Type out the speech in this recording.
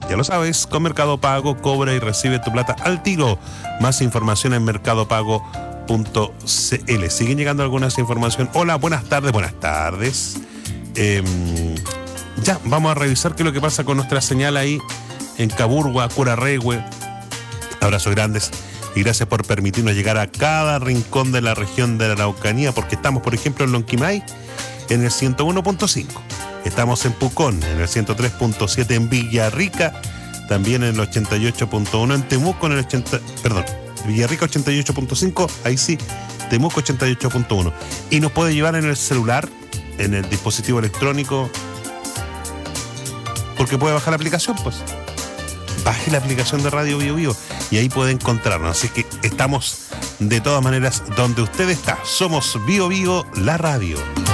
Ya lo sabes, con Mercado Pago cobra y recibe tu plata al tiro. Más información en mercadopago.cl. Siguen llegando algunas informaciones. Hola, buenas tardes, ya, vamos a revisar qué es lo que pasa con nuestra señal ahí en Caburgua, Curarrehue. Abrazos grandes y gracias por permitirnos llegar a cada rincón de la región de la Araucanía, porque estamos, por ejemplo, en Lonquimay en el 101.5. Estamos en Pucón en el 103.7, en Villarrica también en el 88.1, en Temuco en el Villarrica 88.5, ahí sí, Temuco 88.1. Y nos puede llevar en el celular, en el dispositivo electrónico, porque puede bajar la aplicación, pues. Baje la aplicación de Radio Bio Bio y ahí puede encontrarnos. Así que estamos de todas maneras donde usted está. Somos Bio Bio, la radio.